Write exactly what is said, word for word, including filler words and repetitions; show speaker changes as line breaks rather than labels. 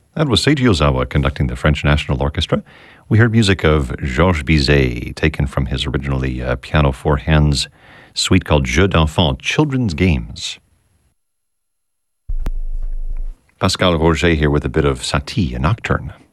That was Seiji Ozawa conducting the French National Orchestra. We heard music of Georges Bizet, taken from his originally uh, piano four hands suite called Jeux d'enfants, Children's Games. Pascal Roger here with a bit of Satie, a nocturne.